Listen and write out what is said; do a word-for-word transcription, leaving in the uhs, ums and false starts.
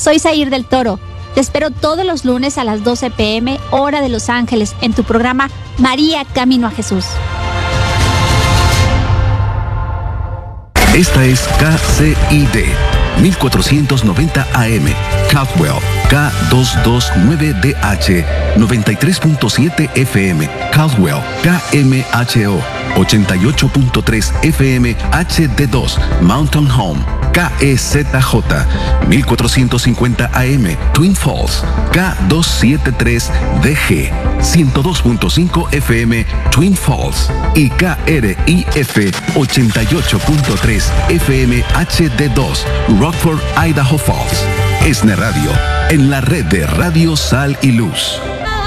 Soy Zair del Toro. Te espero todos los lunes a las doce pm, hora de Los Ángeles, en tu programa María Camino a Jesús. Esta es K C I D, mil cuatrocientos noventa A M, Caldwell, K doscientos veintinueve D H, noventa y tres punto siete F M, Caldwell, K M H O, ochenta y ocho punto tres F M H D dos, Mountain Home, K E Z J, mil cuatrocientos cincuenta A M, Twin Falls, K doscientos setenta y tres D G, ciento dos punto cinco F M, Twin Falls, y K R I F ochenta y ocho punto tres F M H D dos, Rockford, Idaho Falls. ESNE Radio, en la red de Radio Sal y Luz.